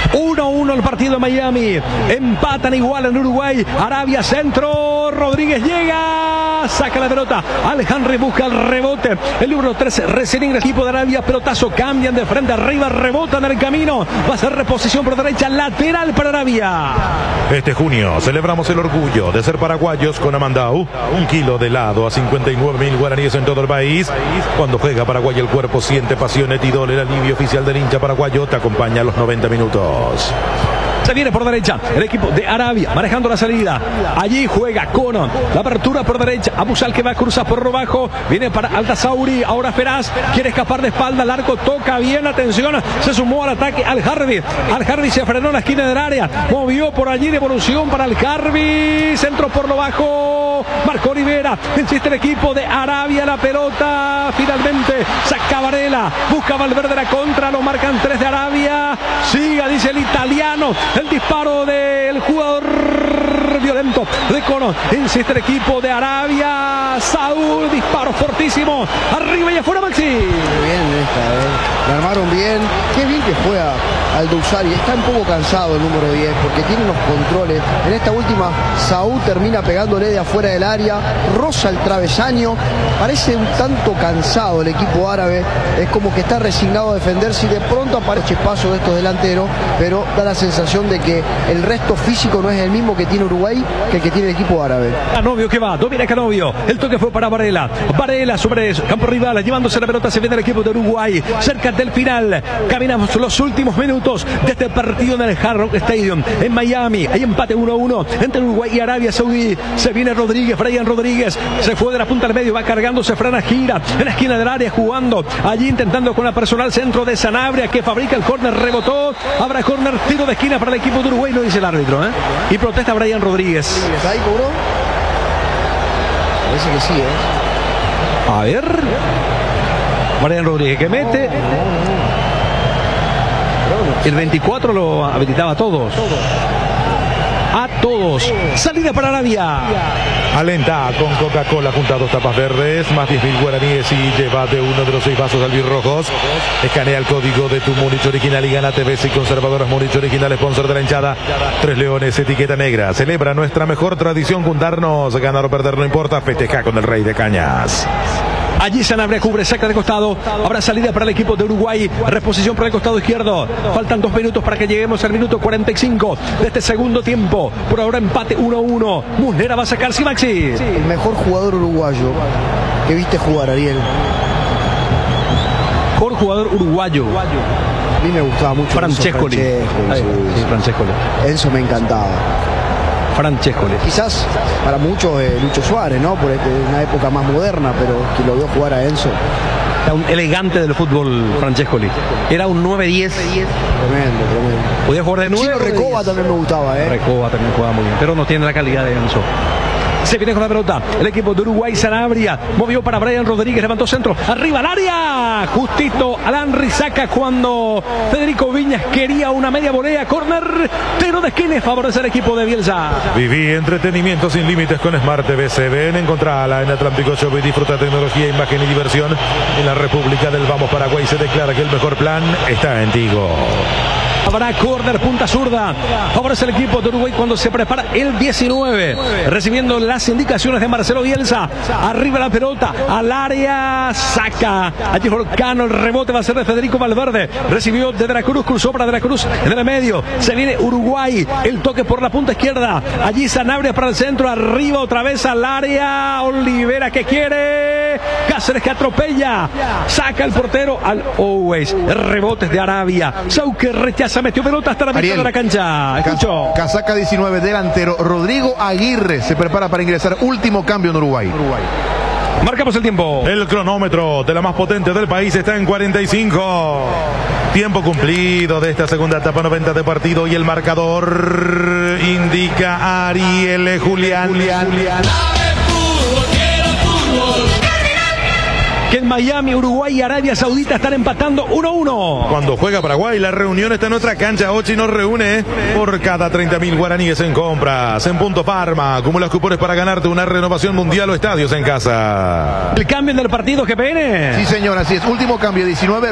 1-1 el partido de Miami. Empatan igual en Uruguay. Arabia centro. Rodríguez llega. Saca la pelota. Alejandro busca el rebote. El número 13 recién ingresado. Equipo de Arabia. Pelotazo. Cambian de frente arriba. Rebotan en el camino. Va a ser reposición por derecha. Lateral para Arabia. Este junio celebramos el orgullo de ser paraguayos con Amandau. 1 kilo de helado a 59.000 guaraníes en todo el país. Cuando juega Paraguay el cuerpo siente pasión. Etidol, el alivio oficial del hincha paraguayo, te acompaña a los 90 minutos. Se viene por derecha el equipo de Arabia manejando la salida. Allí juega Cono. La apertura por derecha. Abusal que va a cruzar por abajo. Viene para Altasauri. Ahora Feraz quiere escapar de espalda. El arco toca bien. Atención. Se sumó al ataque al Harvey. Al Harvey se frenó en la esquina del área. Movió por allí. Devolución para el Harvey. Centro por lo bajo. Marco Rivera. Insiste el equipo de Arabia. La pelota. Finalmente saca Varela. Busca Valverde la contra. Lo marcan 3 de Arabia. Siga, dice el italiano. El disparo del jugador violento de Cono. Insiste el equipo de Arabia. Saúl, disparo fortísimo. Arriba y afuera Maxi. Muy bien esta, La armaron bien. Qué bien que juega Aldoussari. Está un poco cansado el número 10 porque tiene unos controles. En esta última, Saúl termina pegándole de afuera del área. Roza el travesaño. Parece un tanto cansado el equipo árabe. Es como que está resignado a defenderse y de pronto aparece paso de estos delanteros, pero da la sensación de que el resto físico no es el mismo que tiene Uruguay que el que tiene el equipo árabe. Canovio que va, domina Canovio. El toque fue para Varela. Varela sobre eso, campo rival, llevándose la pelota, se viene el equipo de Uruguay. Cerca del final. Caminamos los últimos minutos de este partido en el Hard Rock Stadium en Miami. Hay empate 1-1 entre Uruguay y Arabia Saudí. Se viene Rodríguez, Brian Rodríguez. Se fue de la punta al medio, va cargándose, frena, gira en la esquina del área, jugando allí, intentando con la personal centro de Sanabria, que fabrica el córner, rebotó. Habrá córner, tiro de esquina para el equipo de Uruguay, lo dice el árbitro, y protesta Brian Rodríguez. ¿Ahí cobró? Parece que sí, A ver. Brian Rodríguez que mete. El 24 lo habilitaba a todos. A todos. Salida para Arabia. Alenta con Coca-Cola junto a 2 tapas verdes, más 10.000 guaraníes y llévate uno de los 6 vasos albirrojos. Escanea el código de tu Múnich original y gana TVs y conservadoras Múnich original, sponsor de la hinchada. 3 Leones, etiqueta negra. Celebra nuestra mejor tradición, juntarnos. Ganar o perder no importa. Festeja con el Rey de Cañas. Allí Sanabria cubre, saca de costado. Habrá salida para el equipo de Uruguay. Reposición por el costado izquierdo. Faltan 2 minutos para que lleguemos al minuto 45 de este segundo tiempo. Por ahora empate 1-1. Muslera va a sacar Maxi. El mejor jugador uruguayo que viste jugar, Ariel. Mejor jugador uruguayo. A mí me gustaba mucho Francescoli. Sí, Francescoli. Enzo me encantaba. Francescoli. Quizás para muchos Lucho Suárez, ¿no? Por una época más moderna, pero que lo vio jugar a Enzo. Era un elegante del fútbol, Francescoli. Era un 9-10. Tremendo. Podía jugar de 9. Chino Recoba también me gustaba, Recoba también jugaba muy bien, pero no tiene la calidad de Enzo. Se viene con la pelota el equipo de Uruguay. Sanabria movió para Brian Rodríguez, levantó centro, arriba al área, justito Alanri saca cuando Federico Viñas quería una media volea, córner, tiro de esquina, favorece al equipo de Bielsa. Viví entretenimiento sin límites con Smart TV. Ven, encontrala en Atlántico Shop y disfruta tecnología, imagen y diversión. En la República del Vamos Paraguay se declara que el mejor plan está en Tigo. Habrá córner, punta zurda. Favorece el equipo de Uruguay cuando se prepara el 19. Recibiendo las indicaciones de Marcelo Bielsa. Arriba la pelota, al área, saca. Allí Volcano, el rebote va a ser de Federico Valverde. Recibió de Veracruz, cruzó para Veracruz en el medio. Se viene Uruguay, el toque por la punta izquierda. Allí Sanabria para el centro, arriba otra vez al área. Olivera que quiere. Cáceres que atropella. Saca el portero al Always. Rebotes de Arabia. Sauque rechaza. Metió pelota hasta la mitad de la cancha. Escucho. Casaca 19, delantero Rodrigo Aguirre se prepara para ingresar. Último cambio en Uruguay. Marcamos el tiempo. El cronómetro de la más potente del país está en 45. Tiempo cumplido de esta segunda etapa, 90 de partido, y el marcador indica Ariel Julián. Que en Miami, Uruguay y Arabia Saudita están empatando 1-1. Cuando juega Paraguay, la reunión está en otra cancha. Ochi nos reúne por cada 30.000 guaraníes en compras. En Punto Farma, acumulas cupones para ganarte una renovación mundial o estadios en casa. El cambio en el partido, GPN. Sí, señor, así es. Último cambio, 19.